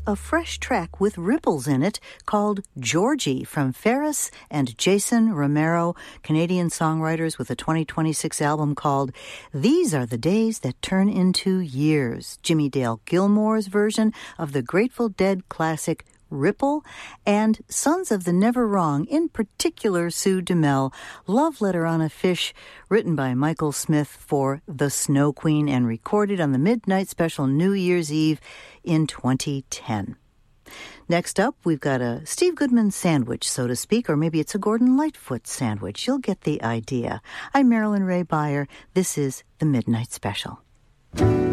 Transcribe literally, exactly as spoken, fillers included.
a fresh track with ripples in it called Georgie from Ferris and Jason Romero, Canadian songwriters with a twenty twenty-six album called These Are the Days That Turn Into Years. Jimmy Dale Gilmore's version of the Grateful Dead classic Ripple, and Sons of the Never Wrong, in particular Sue DeMel, Love Letter on a Fish, written by Michael Smith for The Snow Queen and recorded on the Midnight Special New Year's Eve in twenty ten. Next up, we've got a Steve Goodman sandwich, so to speak, or maybe it's a Gordon Lightfoot sandwich. You'll get the idea. I'm Marilyn Ray Beyer. This is the Midnight Special.